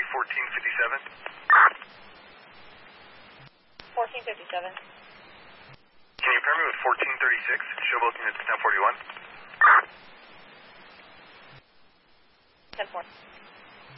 1457. 1457. Can you pair me with 1436? Show both units 1041. 10-4.